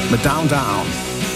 med Down Down.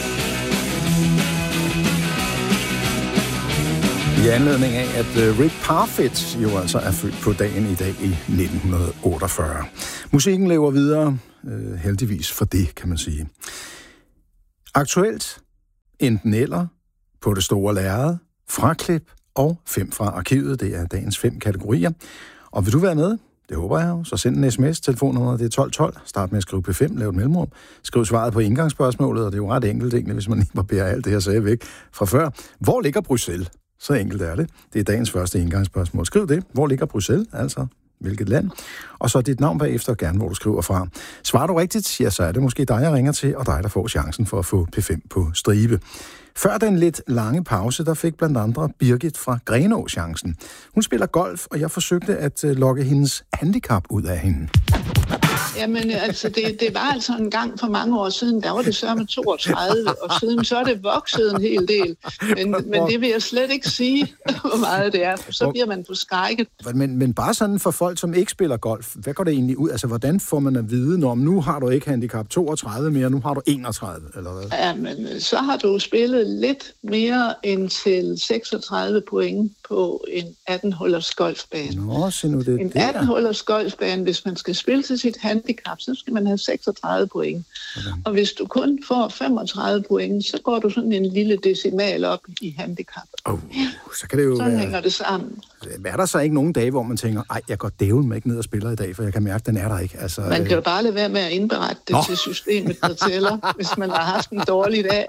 I anledning af, at Rick Parfitt jo altså er født på dagen i dag i 1948. Musikken lever videre, heldigvis for det, kan man sige. Aktuelt, enten eller, på det store lærred, fraklip og 5 fra arkivet. Det er dagens 5 kategorier. Og vil du være med? Det håber jeg jo. Så send en sms. Telefonnummeret det er 1212. Start med at skrive P5, lav et mellemrum. Skriv svaret på indgangsspørgsmålet, og det er jo ret enkelt egentlig, hvis man lige barberer alt det her sagde væk fra før. Hvor ligger Bruxelles? Så enkelt er det. Det er dagens første indgangsspørgsmål. Skriv det. Hvor ligger Bruxelles? Altså, hvilket land? Og så dit navn bagefter, gerne hvor du skriver fra. Svarer du rigtigt, ja, så er det måske dig, jeg ringer til, og dig, der får chancen for at få P5 på stribe. Før den lidt lange pause, der fik blandt andre Birgit fra Grenaa chancen. Hun spiller golf, og jeg forsøgte at lokke hendes handicap ud af hende. Jamen, altså, det var altså en gang for mange år siden, der var det så med 32, og siden så er det vokset en hel del. Men det vil jeg slet ikke sige, hvor meget det er, for så bliver man forskrækket. Men bare sådan for folk, som ikke spiller golf, hvad går det egentlig ud? Altså, hvordan får man at vide, når nu har du ikke handicap 32 mere, nu har du 31, eller hvad? Ja, men så har du spillet lidt mere end til 36 point på en 18-hullers golfbane. Nå, se nu det. En 18-hullers golfbane, hvis man skal spille til sit handicap, så skal man have 36 point. Okay. Og hvis du kun får 35 point, så går du sådan en lille decimal op i handicap. Så kan det jo sådan hænger det sammen. Er der så ikke nogen dage, hvor man tænker, ej, jeg går dævlen med ikke ned og spiller i dag, for jeg kan mærke, den er der ikke. Altså, man kan jo bare lade være med at indberette det til systemet, der tæller, hvis man har haft en dårlig dag.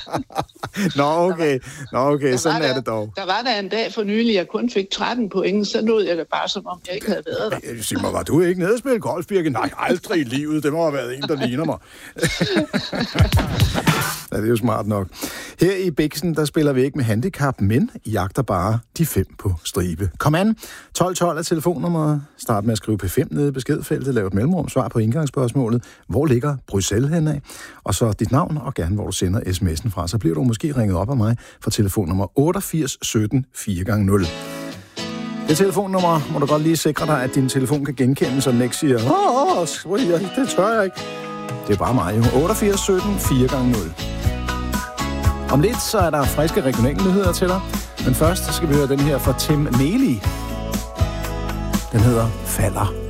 Nå, okay, sådan er det dog. Der var der en dag for nylig, jeg kun fik 13 point, så lød jeg det bare, som om jeg ikke havde været der. Sig mig, var du ikke nede og spille golf, Birgit? Nej, aldrig i livet. Det må have været en, der ligner mig. Ja, det er jo smart nok. Her i Biksen, der spiller vi ikke med handicap, men jagter bare de 5 på stribe. Kom an. 1212 er telefonnummeret. Start med at skrive P5 nede i beskedfeltet. Lav et mellemrum. Svar på indgangsspørgsmålet. Hvor ligger Bruxelles henad? Og så dit navn, og gerne hvor du sender sms'en fra. Så bliver du måske ringet op af mig fra telefonnummer 88 17 4x0. Det telefonnummer må du godt lige sikre dig, at din telefon kan genkende, så den ikke siger, det tør jeg ikke. Det er bare mig jo. 88 17 4x0. Om lidt, så er der friske regionale nyheder til dig. Men først skal vi høre den her fra Tim Meli. Den hedder Falder.